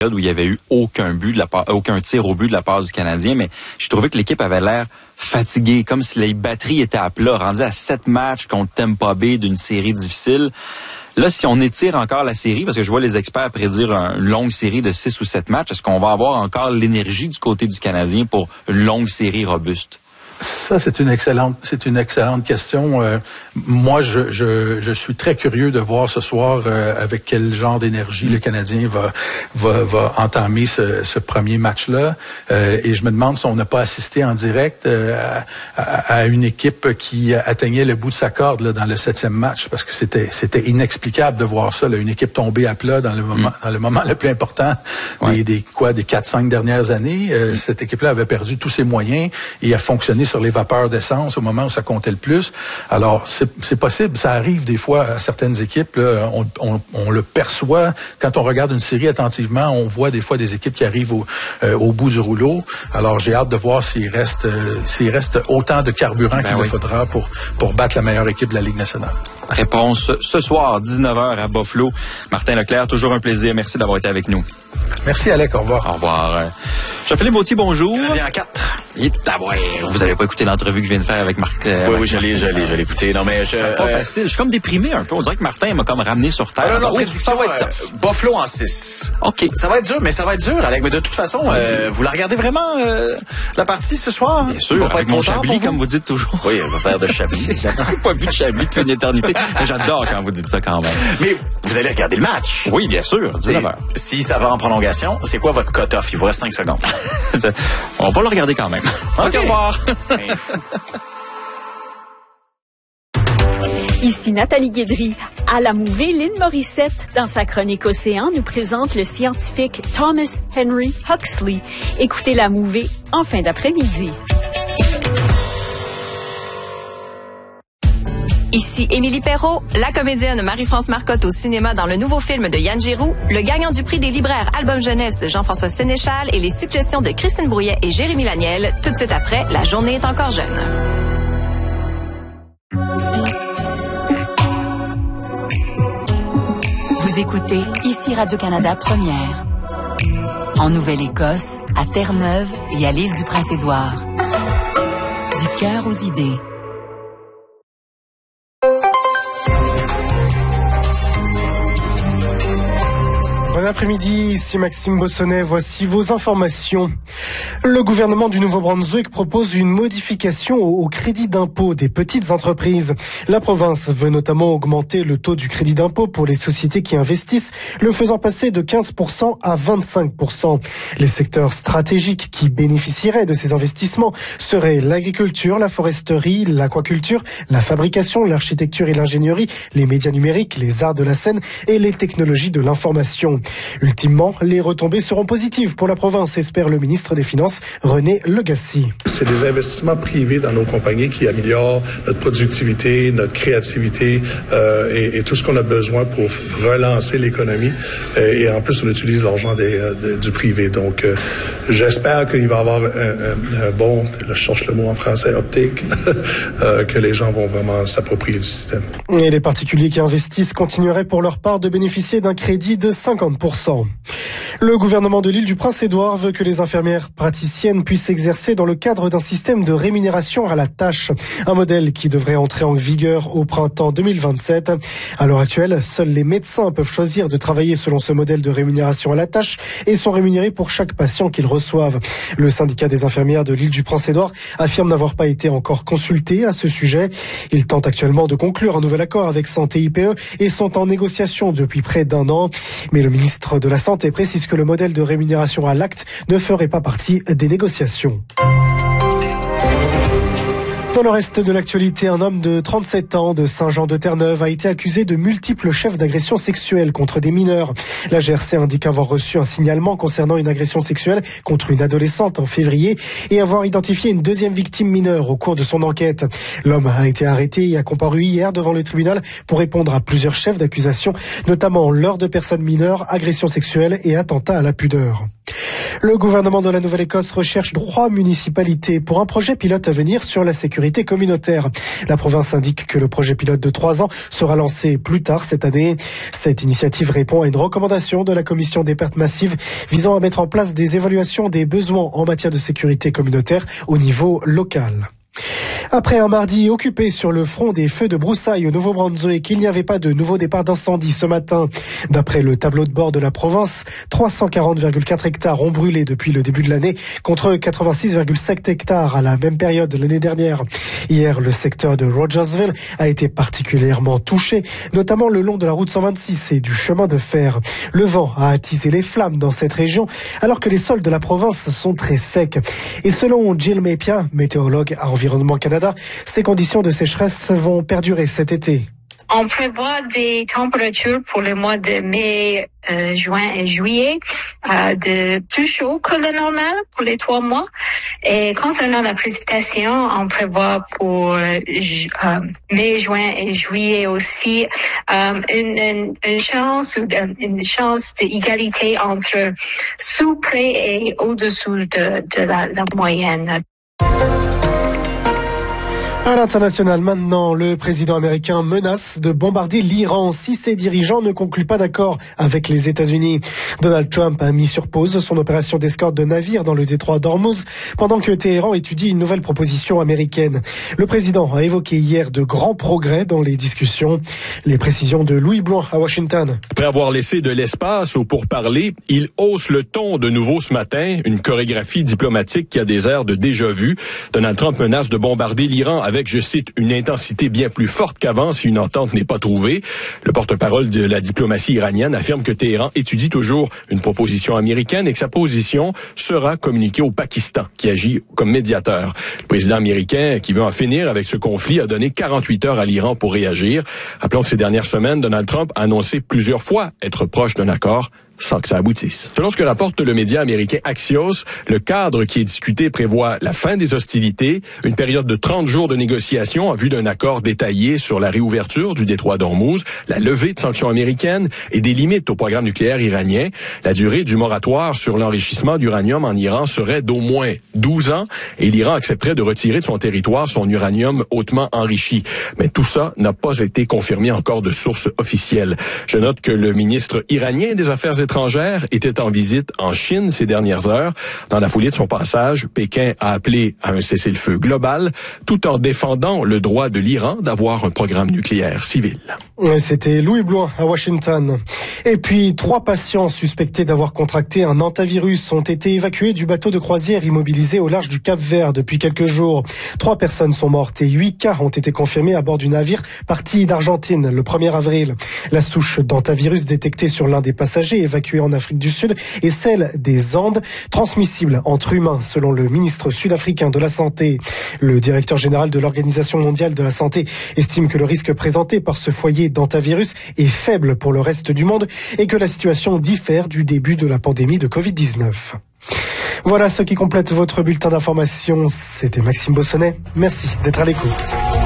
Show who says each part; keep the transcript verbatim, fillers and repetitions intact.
Speaker 1: où il y avait eu aucun but de la part, aucun tir au but de la part du Canadien, mais j'ai trouvé que l'équipe avait l'air fatiguée, comme si les batteries étaient à plat, rendues à sept matchs contre Tampa Bay d'une série difficile. Là, si on étire encore la série, parce que je vois les experts prédire une longue série de six ou sept matchs, est-ce qu'on va avoir encore l'énergie du côté du Canadien pour une longue série robuste?
Speaker 2: Ça, c'est une excellente, c'est une excellente question. Euh, moi, je, je, je suis très curieux de voir ce soir euh, avec quel genre d'énergie le Canadien va, va, va entamer ce, ce premier match-là. Euh, et je me demande si on n'a pas assisté en direct euh, à, à, à une équipe qui atteignait le bout de sa corde là, dans le septième match, parce que c'était, c'était inexplicable de voir ça, là, une équipe tombée à plat dans le moment, mmh. dans le moment le plus important ouais. des, des quoi, des quatre, cinq dernières années. Euh, mmh. Cette équipe-là avait perdu tous ses moyens et a fonctionné sur les vapeurs d'essence au moment où ça comptait le plus. Alors, c'est, c'est possible, ça arrive des fois à certaines équipes, là, on, on, on le perçoit. Quand on regarde une série attentivement, on voit des fois des équipes qui arrivent au, euh, au bout du rouleau. Alors, j'ai hâte de voir s'il reste, euh, s'il reste autant de carburant ben qu'il oui. le faudra pour, pour battre la meilleure équipe de la Ligue nationale.
Speaker 1: Réponse ce soir, dix-neuf heures à Buffalo. Martin Leclerc, toujours un plaisir. Merci d'avoir été avec nous.
Speaker 2: Merci, Alec. Au revoir.
Speaker 1: Au revoir. Jean-Philippe Vautier, bonjour.
Speaker 3: Canadien en quatre.
Speaker 1: Vous n'avez pas écouté l'entrevue que je viens de faire avec Marc? Euh,
Speaker 3: oui, oui, je l'ai, je l'ai, je l'ai écouté. Non, mais je,
Speaker 1: c'est pas
Speaker 3: euh,
Speaker 1: facile. Je suis comme déprimé un peu. On dirait que Martin m'a comme ramené sur terre.
Speaker 3: Ah, non, non,
Speaker 1: oh,
Speaker 3: prédiction,
Speaker 1: ça va être tough.
Speaker 3: Euh, Buffalo en six.
Speaker 1: OK.
Speaker 3: Ça va être dur, mais ça va être dur, Alec. Mais de toute façon, euh, vous la regardez vraiment, euh, la partie ce soir?
Speaker 1: Bien sûr. Avec mon Chablis, comme vous dites toujours.
Speaker 3: Oui, elle va faire de Chablis.
Speaker 1: J'ai pas vu de Chablis depuis une éternité. Mais j'adore quand vous dites ça quand même.
Speaker 3: Mais vous allez regarder le match.
Speaker 1: Oui, bien sûr. dix-neuf heures.
Speaker 3: Si ça va en prolongation, c'est quoi votre cut-off? Il vous reste cinq secondes.
Speaker 1: On va le regarder quand même.
Speaker 3: OK, au revoir.
Speaker 4: Ici Nathalie Guédry. À la mouvée, Lynn Morissette, dans sa chronique Océan, nous présente le scientifique Thomas Henry Huxley. Écoutez la mouvée en fin d'après-midi.
Speaker 5: Ici Émilie Perrault, la comédienne Marie-France Marcotte au cinéma dans le nouveau film de Yann Giroux, le gagnant du prix des libraires Album Jeunesse Jean-François Sénéchal et les suggestions de Christine Brouillet et Jérémy Laniel, tout de suite après, La journée est encore jeune.
Speaker 6: Vous écoutez ici Radio-Canada Première. En Nouvelle-Écosse, à Terre-Neuve et à l'île du Prince-Édouard. Du cœur aux idées.
Speaker 7: Bon après-midi, ici Maxime Bossonnet, voici vos informations. Le gouvernement du Nouveau-Brunswick propose une modification au, au crédit d'impôt des petites entreprises. La province veut notamment augmenter le taux du crédit d'impôt pour les sociétés qui investissent, le faisant passer de quinze pour cent à vingt-cinq pour cent. Les secteurs stratégiques qui bénéficieraient de ces investissements seraient l'agriculture, la foresterie, l'aquaculture, la fabrication, l'architecture et l'ingénierie, les médias numériques, les arts de la scène et les technologies de l'information. Ultimement, les retombées seront positives pour la province, espère le ministre des Finances, René Legacy.
Speaker 8: C'est des investissements privés dans nos compagnies qui améliorent notre productivité, notre créativité euh, et, et tout ce qu'on a besoin pour relancer l'économie. Et, et en plus, on utilise l'argent des, de, du privé. Donc, euh, j'espère qu'il va y avoir un, un, un bon, je cherche le mot en français, optique, euh, que les gens vont vraiment s'approprier du système.
Speaker 7: Et les particuliers qui investissent continueraient pour leur part de bénéficier d'un crédit de cinquante pour cent. Le gouvernement de l'île du Prince-Édouard veut que les infirmières praticiennes puissent exercer dans le cadre d'un système de rémunération à la tâche. Un modèle qui devrait entrer en vigueur au printemps deux mille vingt-sept. À l'heure actuelle, seuls les médecins peuvent choisir de travailler selon ce modèle de rémunération à la tâche et sont rémunérés pour chaque patient qu'ils reçoivent. Le syndicat des infirmières de l'île du Prince-Édouard affirme n'avoir pas été encore consulté à ce sujet. Ils tentent actuellement de conclure un nouvel accord avec Santé I P E et sont en négociation depuis près d'un an. Mais le ministre de la Santé précise que le modèle de rémunération à l'acte ne ferait pas partie des négociations. Dans le reste de l'actualité, un homme de trente-sept ans de Saint-Jean-de-Terre-Neuve a été accusé de multiples chefs d'agression sexuelle contre des mineurs. La G R C indique avoir reçu un signalement concernant une agression sexuelle contre une adolescente en février et avoir identifié une deuxième victime mineure au cours de son enquête. L'homme a été arrêté et a comparu hier devant le tribunal pour répondre à plusieurs chefs d'accusation, notamment leurre de personnes mineures, agression sexuelle et attentat à la pudeur. Le gouvernement de la Nouvelle-Écosse recherche trois municipalités pour un projet pilote à venir sur la sécurité communautaire. La province indique que le projet pilote de trois ans sera lancé plus tard cette année. Cette initiative répond à une recommandation de la Commission des pertes massives visant à mettre en place des évaluations des besoins en matière de sécurité communautaire au niveau local. Après un mardi occupé sur le front des feux de broussailles au Nouveau-Brunswick, il n'y avait pas de nouveau départ d'incendie ce matin. D'après le tableau de bord de la province, trois cent quarante virgule quatre hectares ont brûlé depuis le début de l'année, contre quatre-vingt-six virgule sept hectares à la même période l'année dernière. Hier, le secteur de Rogersville a été particulièrement touché, notamment le long de la route cent vingt-six et du chemin de fer. Le vent a attisé les flammes dans cette région, alors que les sols de la province sont très secs. Et selon Jill Mepia, météorologue à Environnement Canada, ces conditions de sécheresse vont perdurer cet été.
Speaker 9: On prévoit des températures pour les mois de mai, euh, juin et juillet, euh, de plus chaud que le normal pour les trois mois. Et concernant la précipitation, on prévoit pour euh, euh, mai, juin et juillet aussi euh, une, une, une chance ou une chance d'égalité entre sous, près et au-dessous de, de la, la moyenne.
Speaker 7: À l'international maintenant, le président américain menace de bombarder l'Iran si ses dirigeants ne concluent pas d'accord avec les États-Unis. Donald Trump a mis sur pause son opération d'escorte de navires dans le détroit d'Ormuz pendant que Téhéran étudie une nouvelle proposition américaine. Le président a évoqué hier de grands progrès dans les discussions. Les précisions de Louis Blouin à Washington.
Speaker 10: Après avoir laissé de l'espace au pourparlers, il hausse le ton de nouveau ce matin, une chorégraphie diplomatique qui a des airs de déjà-vu. Donald Trump menace de bombarder l'Iran avec, je cite, une intensité bien plus forte qu'avant si une entente n'est pas trouvée. Le porte-parole de la diplomatie iranienne affirme que Téhéran étudie toujours une proposition américaine et que sa position sera communiquée au Pakistan, qui agit comme médiateur. Le président américain, qui veut en finir avec ce conflit, a donné quarante-huit heures à l'Iran pour réagir. Rappelons que ces dernières semaines, Donald Trump a annoncé plusieurs fois être proche d'un accord sans que ça aboutisse. Selon ce que rapporte le média américain Axios, le cadre qui est discuté prévoit la fin des hostilités, une période de trente jours de négociations en vue d'un accord détaillé sur la réouverture du détroit d'Ormuz, la levée de sanctions américaines et des limites au programme nucléaire iranien. La durée du moratoire sur l'enrichissement d'uranium en Iran serait d'au moins douze ans et l'Iran accepterait de retirer de son territoire son uranium hautement enrichi. Mais tout ça n'a pas été confirmé encore de sources officielles. Je note que le ministre iranien des Affaires étrangères était en visite en Chine ces dernières heures. Dans la foulée de son passage, Pékin a appelé à un cessez-le-feu global, tout en défendant le droit de l'Iran d'avoir un programme nucléaire civil.
Speaker 7: C'était Louis Blouin à Washington. Et puis, trois patients suspectés d'avoir contracté un hantavirus ont été évacués du bateau de croisière immobilisé au large du Cap-Vert depuis quelques jours. Trois personnes sont mortes et huit cas ont été confirmés à bord du navire parti d'Argentine le premier avril. La souche d'hantavirus détectée sur l'un des passagers évacués en Afrique du Sud est celle des Andes, transmissible entre humains selon le ministre sud-africain de la Santé. Le directeur général de l'Organisation mondiale de la santé estime que le risque présenté par ce foyer d'hantavirus est faible pour le reste du monde et que la situation diffère du début de la pandémie de covid dix-neuf. Voilà ce qui complète votre bulletin d'information. C'était Maxime Bossonnet. Merci d'être à l'écoute.